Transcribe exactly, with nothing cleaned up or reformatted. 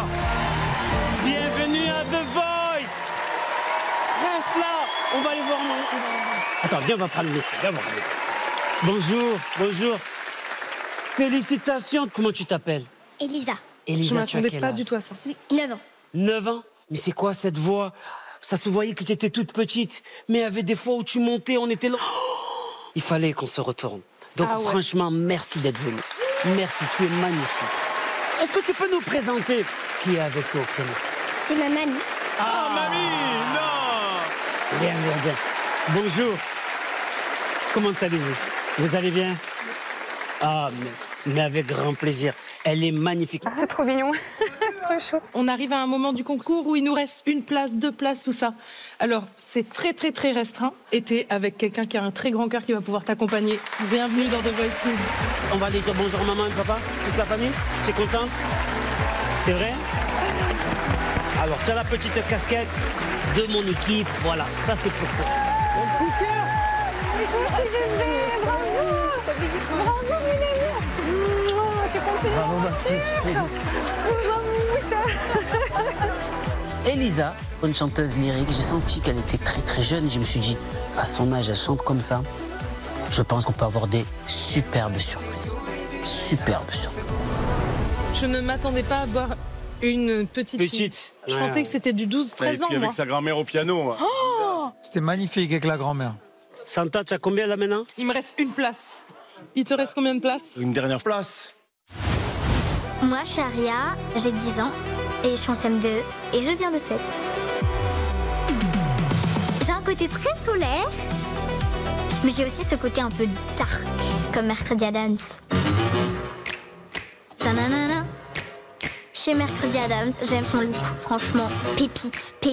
Bienvenue à The Voice. Reste là. On va aller voir mon... Attends, viens, on va prendre le micro. Viens, on va prendre le micro. Bonjour, bonjour. Félicitations. Comment tu t'appelles? Elisa. Elisa, Je tu as m'attendais quel pas âge? du tout à ça. neuf ans. neuf ans? Mais c'est quoi cette voix? Ça se voyait que tu étais toute petite. Mais il y avait des fois où tu montais, on était là. Oh, il fallait qu'on se retourne. Donc Ah ouais. franchement, merci d'être venu. Merci, tu es magnifique. Est-ce que tu peux nous présenter qui est avec toi au prénom? C'est ma mamie. Ah, mamie, non. Bien, bien, bien. Bonjour. Comment allez-vous? Vous allez bien? Ah, mais, mais avec grand plaisir. Elle est magnifique. Ah, c'est trop mignon. C'est trop chaud. On arrive à un moment du concours où il nous reste une place, deux places, tout ça. Alors, c'est très, très, très restreint. Et t'es avec quelqu'un qui a un très grand cœur qui va pouvoir t'accompagner. Bienvenue dans The Voice Kids. On va aller dire bonjour maman et papa, toute la famille. Tu es contente? C'est vrai? Alors, tu as la petite casquette de mon équipe. Voilà, ça c'est pour toi. Mon petit cœur. Bravo, mon ami. Tu continues. Bravo ma petite. Elisa, une chanteuse lyrique, j'ai senti qu'elle était très très jeune. Je me suis dit, à son âge, elle chante comme ça. Je pense qu'on peut avoir des superbes surprises. Superbes surprises. Je ne m'attendais pas à voir une petite, fille. Petite. Je Ouais. pensais que c'était du douze Et treize ans, puis avec moi. sa grand-mère au piano. C'était magnifique avec la grand-mère. Santa, tu as combien là maintenant? Il me reste une place. Il te reste combien de places? Une dernière place. Moi, je suis Aria, j'ai dix ans et je suis en C M deux et je viens de Sète. J'ai un côté très solaire, mais j'ai aussi ce côté un peu dark, comme Mercredi Adams. Tananana. Chez Mercredi Adams, j'aime son look, franchement, pépite, pépite.